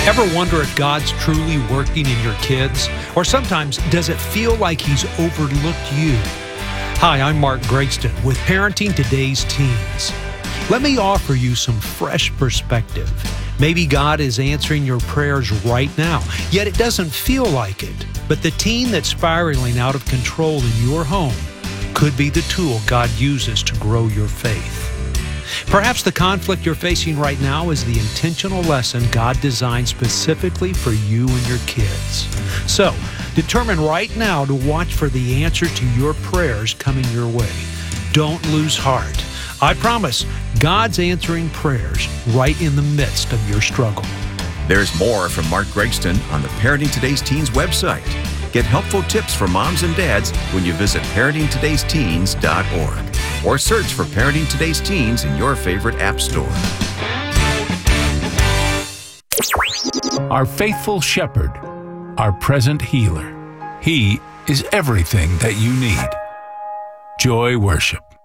Ever wonder if God's truly working in your kids? Or sometimes, does it feel like He's overlooked you? Hi, I'm Mark Gregston with Parenting Today's Teens. Let me offer you some fresh perspective. Maybe God is answering your prayers right now, yet it doesn't feel like it. But the teen that's spiraling out of control in your home could be the tool God uses to grow your faith. Perhaps the conflict you're facing right now is the intentional lesson God designed specifically for you and your kids. So, determine right now to watch for the answer to your prayers coming your way. Don't lose heart. I promise, God's answering prayers right in the midst of your struggle. There's more from Mark Gregston on the Parenting Today's Teens website. Get helpful tips for moms and dads when you visit parentingtodaysteens.org or search for Parenting Today's Teens in your favorite app store. Our faithful shepherd, our present healer. He is everything that you need. Joy Worship.